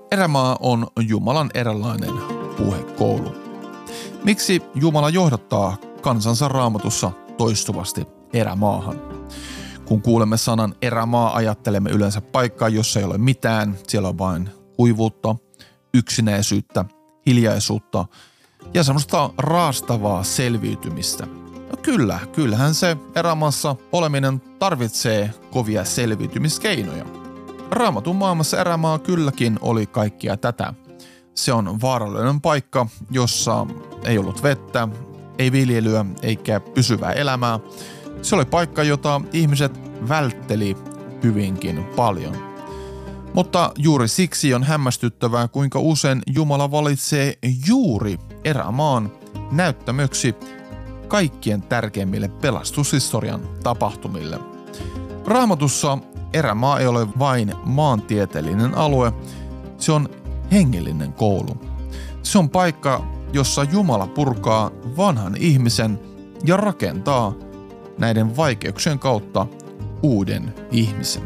Erämaa on Jumalan eräänlainen puhekoulu. Miksi Jumala johdattaa kansansa Raamatussa toistuvasti erämaahan? Kun kuulemme sanan erämaa, ajattelemme yleensä paikkaa, jossa ei ole mitään. Siellä on vain kuivuutta, yksinäisyyttä, hiljaisuutta ja semmoista raastavaa selviytymistä. No kyllähän se erämaassa oleminen tarvitsee kovia selviytymiskeinoja. Raamatun maailmassa erämaa kylläkin oli kaikkia tätä. Se on vaarallinen paikka, jossa ei ollut vettä, ei viljelyä eikä pysyvää elämää. Se oli paikka, jota ihmiset vältteli hyvinkin paljon. Mutta juuri siksi on hämmästyttävää, kuinka usein Jumala valitsee juuri erämaan näyttämöksi kaikkien tärkeimmille pelastushistorian tapahtumille. Raamatussa erämaa ei ole vain maantieteellinen alue, se on hengellinen koulu. Se on paikka, jossa Jumala purkaa vanhan ihmisen ja rakentaa näiden vaikeuksien kautta uuden ihmisen.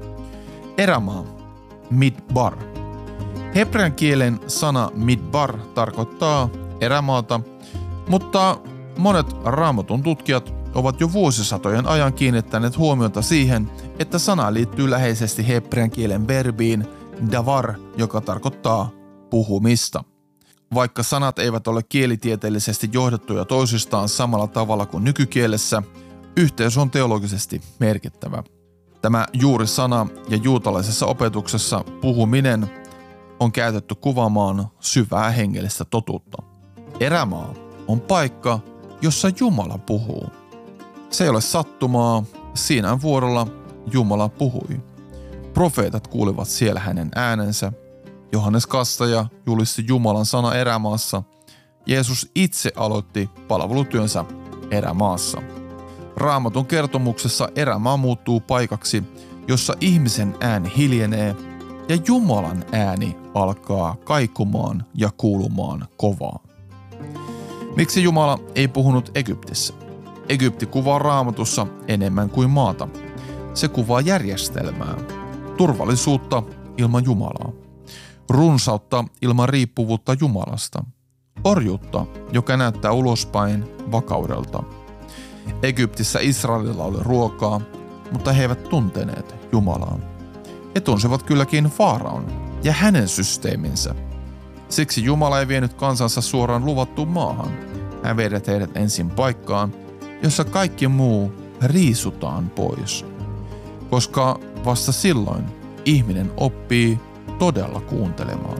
Erämaa, midbar. Hebrean kielen sana midbar tarkoittaa erämaata, mutta monet Raamatun tutkijat ovat jo vuosisatojen ajan kiinnittäneet huomiota siihen, että sana liittyy läheisesti hebrean kielen verbiin davar, joka tarkoittaa puhumista. Vaikka sanat eivät ole kielitieteellisesti johdettuja toisistaan samalla tavalla kuin nykykielessä, yhteys on teologisesti merkittävä. Tämä juuri sana ja juutalaisessa opetuksessa puhuminen on käytetty kuvaamaan syvää hengellistä totuutta. Erämaa on paikka, jossa Jumala puhuu. Se ei ole sattumaa, siinä vuorolla Jumala puhui. Profeetat kuulivat siellä hänen äänensä. Johannes Kastaja julisti Jumalan sana erämaassa. Jeesus itse aloitti palvelutyönsä erämaassa. Raamatun kertomuksessa erämaa muuttuu paikaksi, jossa ihmisen ääni hiljenee ja Jumalan ääni alkaa kaikumaan ja kuulumaan kovaa. Miksi Jumala ei puhunut Egyptissä? Egypti kuvaa Raamatussa enemmän kuin maata. Se kuvaa järjestelmää, turvallisuutta ilman Jumalaa, runsautta ilman riippuvuutta Jumalasta, orjuutta, joka näyttää ulospäin vakaudelta. Egyptissä Israelilla oli ruokaa, mutta he eivät tunteneet Jumalaa. He tunsivat kylläkin Faaraon ja hänen systeeminsä. Siksi Jumala ei vienyt kansansa suoraan luvattuun maahan. Hän vei heidät ensin paikkaan, jossa kaikki muu riisutaan pois. Koska vasta silloin ihminen oppii todella kuuntelemaan.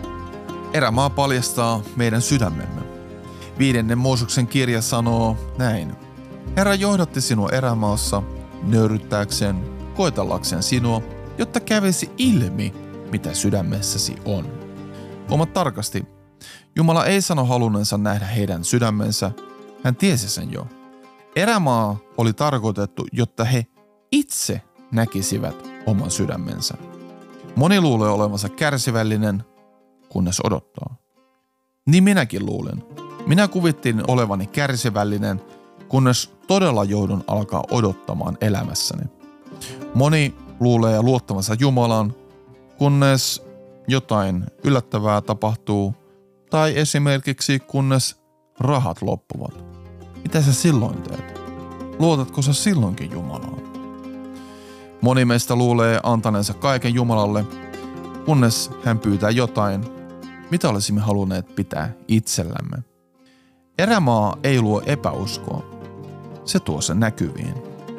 Erämaa paljastaa meidän sydämemme. 5. Mooseksen kirja sanoo näin. Herra johdatti sinua erämaassa nöyryttääkseen, koetellakseen sinua, jotta kävisi ilmi, mitä sydämessäsi on. Huomaa tarkasti, Jumala ei sano halunneensa nähdä heidän sydämensä, hän tiesi sen jo. Erämaa oli tarkoitettu, jotta he itse näkisivät oman sydämensä. Moni luulee olevansa kärsivällinen, kunnes odottaa. Niin minäkin luulen. Minä kuvittelin olevani kärsivällinen, kunnes todella joudun alkaa odottamaan elämässäni. Moni luulee luottavansa Jumalaan, kunnes jotain yllättävää tapahtuu, tai esimerkiksi kunnes rahat loppuvat. Mitä sä silloin teet? Luotatko sä silloinkin Jumalaan? Moni meistä luulee antaneensa kaiken Jumalalle, kunnes hän pyytää jotain, mitä olisimme halunneet pitää itsellämme. Erämaa ei luo epäuskoa. Se tuo sen näkyviin.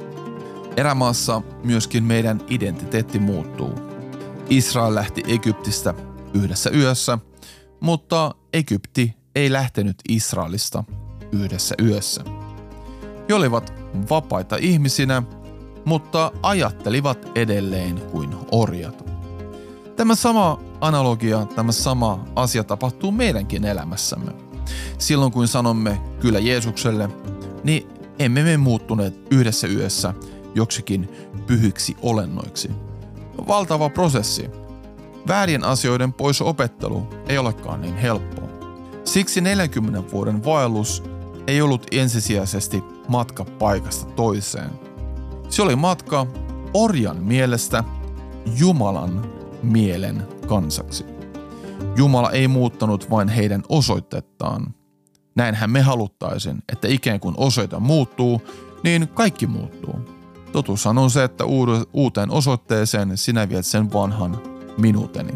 Erämaassa myöskin meidän identiteetti muuttuu. Israel lähti Egyptistä yhdessä yössä, mutta Egypti ei lähtenyt Israelista yhdessä yössä. He olivat vapaita ihmisinä, mutta ajattelivat edelleen kuin orjat. Tämä sama analogia, tämä sama asia tapahtuu meidänkin elämässämme. Silloin kun sanomme kyllä Jeesukselle, niin emme me muuttuneet yhdessä yössä joksikin pyhiksi olennoiksi. Valtava prosessi. Väärien asioiden pois opettelu ei olekaan niin helppoa. Siksi 40 vuoden vaellus ei ollut ensisijaisesti matka paikasta toiseen. Se oli matka orjan mielestä Jumalan mielen kansaksi. Jumala ei muuttanut vain heidän osoitettaan. Näinhän me haluttaisin, että ikään kuin osoite muuttuu, niin kaikki muuttuu. Totuushan on se, että uuteen osoitteeseen sinä viet sen vanhan minuuteni.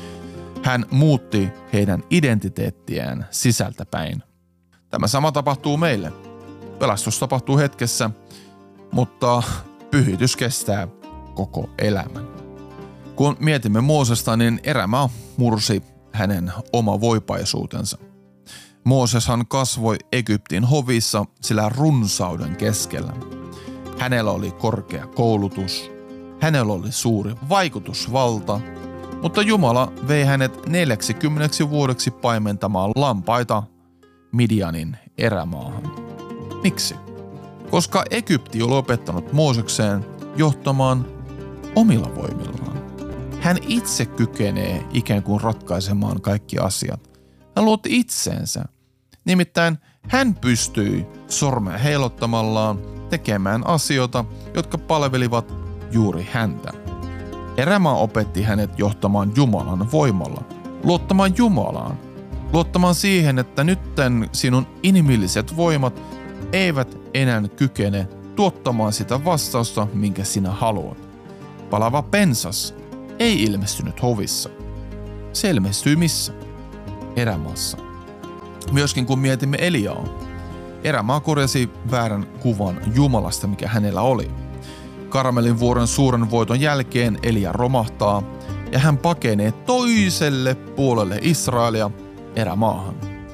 Hän muutti heidän identiteettiään sisältäpäin. Tämä sama tapahtuu meille. Pelastus tapahtuu hetkessä, mutta pyhitys kestää koko elämän. Kun mietimme Moosesta, niin erämaa mursi hänen oma voipaisuutensa. Mooseshan kasvoi Egyptin hovissa sillä runsauden keskellä. Hänellä oli korkea koulutus, hänellä oli suuri vaikutusvalta, mutta Jumala vei hänet 40 vuodeksi paimentamaan lampaita Midianin erämaahan. Miksi? Koska Egypti oli opettanut Moosekseen johtamaan omilla voimillaan. Hän itse kykenee ikään kuin ratkaisemaan kaikki asiat. Hän luotti itseensä. Nimittäin hän pystyi sormea heilottamallaan tekemään asioita, jotka palvelivat juuri häntä. Erämaa opetti hänet johtamaan Jumalan voimalla, luottamaan Jumalaan, luottamaan siihen, että nytten sinun inhimilliset voimat eivät enää kykene tuottamaan sitä vastausta, minkä sinä haluat. Palava pensas ei ilmestynyt hovissa. Se ilmestyi missä? Erämaassa. Myöskin kun mietimme Eliaa, erämaa korjasi väärän kuvan Jumalasta, mikä hänellä oli. Karmelin vuoren suuren voiton jälkeen Elia romahtaa ja hän pakenee toiselle puolelle Israelia erämaahan.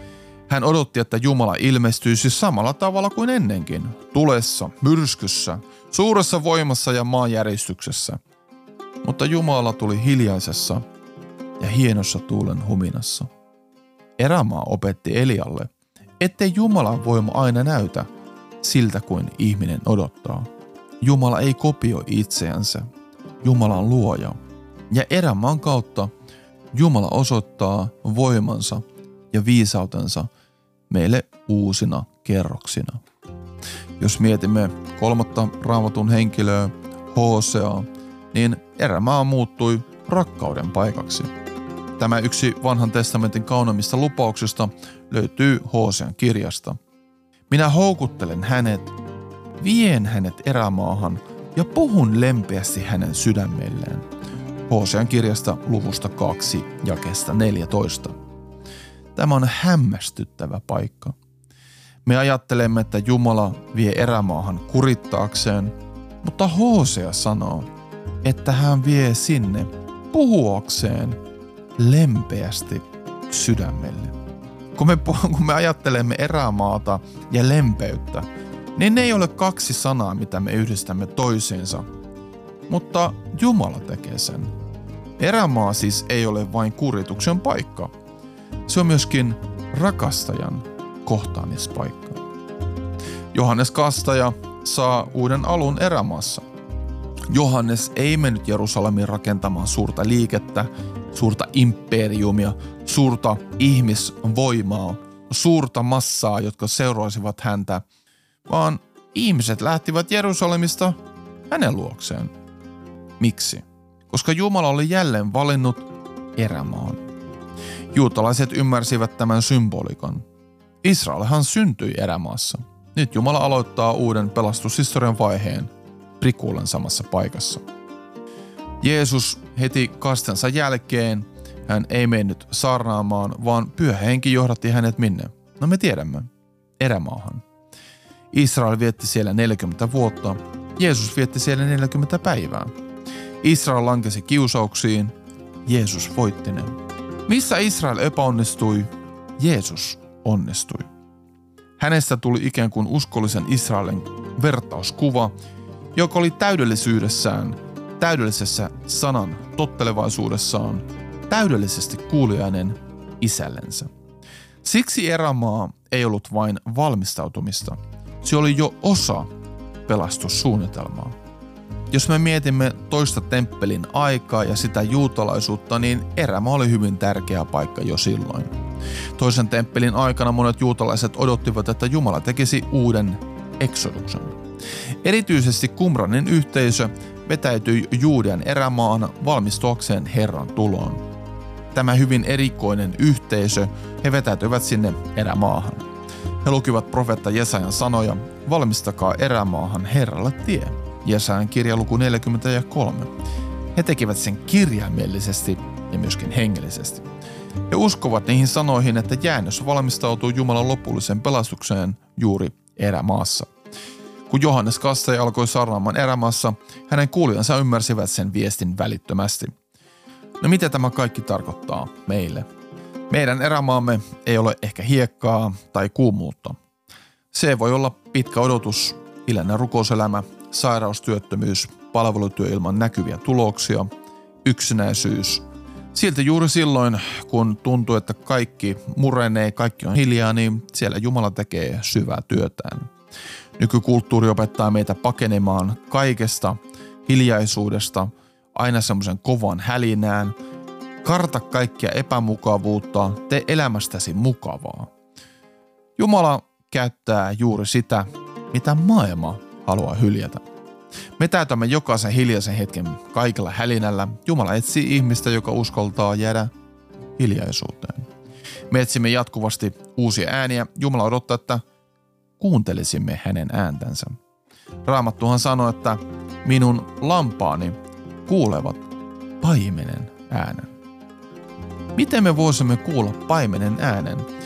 Hän odotti, että Jumala ilmestyisi samalla tavalla kuin ennenkin, tulessa, myrskyssä, suuressa voimassa ja maanjäristyksessä. Mutta Jumala tuli hiljaisessa ja hienossa tuulen huminassa. Erämaa opetti Elialle, ettei Jumalan voima aina näytä siltä kuin ihminen odottaa. Jumala ei kopioi itseänsä. Jumala on luoja. Ja erämaan kautta Jumala osoittaa voimansa ja viisautensa meille uusina kerroksina. Jos mietimme 3. Raamatun henkilöä, Hoseaa, niin erämaa muuttui rakkauden paikaksi. Tämä yksi vanhan testamentin kauneimmista lupauksista löytyy Hosean kirjasta. Minä houkuttelen hänet, vien hänet erämaahan ja puhun lempeästi hänen sydämelleen. Hosean kirjasta luvusta 2 jakeesta 14. Tämä on hämmästyttävä paikka. Me ajattelemme, että Jumala vie erämaahan kurittaakseen, mutta Hosea sanoo, että hän vie sinne puhuakseen lempeästi sydämelle. Kun me ajattelemme erämaata ja lempeyttä, niin ne ei ole kaksi sanaa, mitä me yhdistämme toisiinsa, mutta Jumala tekee sen. Erämaa siis ei ole vain kurituksen paikka. Se on myöskin rakastajan kohtaamispaikka. Johannes Kastaja saa uuden alun erämaassa. Johannes ei mennyt Jerusalemiin rakentamaan suurta liikettä, suurta imperiumia, suurta ihmisvoimaa, suurta massaa, jotka seuraisivat häntä, vaan ihmiset lähtivät Jerusalemista hänen luokseen. Miksi? Koska Jumala oli jälleen valinnut erämaan. Juutalaiset ymmärsivät tämän symbolikan. Israelhan syntyi erämaassa. Nyt Jumala aloittaa uuden pelastushistorian vaiheen prikullen samassa paikassa. Jeesus heti kastensa jälkeen, hän ei mennyt saarnaamaan, vaan Pyhä Henki johdatti hänet minne? No me tiedämme, erämaahan. Israel vietti siellä 40 vuotta, Jeesus vietti siellä 40 päivää. Israel lankesi kiusauksiin, Jeesus voitti ne. Missä Israel epäonnistui, Jeesus onnistui. Hänestä tuli ikään kuin uskollisen Israelin vertauskuva, joka oli täydellisyydessään, täydellisessä sanan tottelevaisuudessaan, täydellisesti kuuliainen isällensä. Siksi erämaa ei ollut vain valmistautumista, se oli jo osa pelastussuunnitelmaa. Jos me mietimme toista temppelin aikaa ja sitä juutalaisuutta, niin erämaa oli hyvin tärkeä paikka jo silloin. Toisen temppelin aikana monet juutalaiset odottivat, että Jumala tekisi uuden eksoduksen. Erityisesti Qumranin yhteisö vetäytyi Juudean erämaan valmistuakseen Herran tuloon. tämä hyvin erikoinen yhteisö, he vetäytyivät sinne erämaahan. He lukivat profeetta Jesajan sanoja, valmistakaa erämaahan Herralle tie. Jesajan kirja luku 43. He tekivät sen kirjaimellisesti ja myöskin hengellisesti. He uskovat niihin sanoihin, että jäännös valmistautuu Jumalan lopulliseen pelastukseen juuri erämaassa. Kun Johannes Kastaja alkoi saarnaamaan erämaassa, hänen kuulijansa ymmärsivät sen viestin välittömästi. No mitä tämä kaikki tarkoittaa meille? Meidän erämaamme ei ole ehkä hiekkaa tai kuumuutta. Se voi olla pitkä odotus, hiljainen rukouselämä, sairaustyöttömyys, palvelutyö ilman näkyviä tuloksia, yksinäisyys. Silti juuri silloin, kun tuntuu, että kaikki murenee, kaikki on hiljaa, niin siellä Jumala tekee syvää työtään. Nykykulttuuri opettaa meitä pakenemaan kaikesta, hiljaisuudesta, aina semmoisen kovan hälinään. Karta kaikkia epämukavuutta, tee elämästäsi mukavaa. Jumala käyttää juuri sitä, mitä maailma haluaa hyljätä. Me täytämme jokaisen hiljaisen hetken kaikella hälinällä. Jumala etsii ihmistä, joka uskaltaa jäädä hiljaisuuteen. Me etsimme jatkuvasti uusia ääniä. Jumala odottaa, että kuuntelisimme hänen ääntänsä. Raamattuhan sanoo, että minun lampaani kuulevat paimenen äänen. Miten me voisimme kuulla paimenen äänen?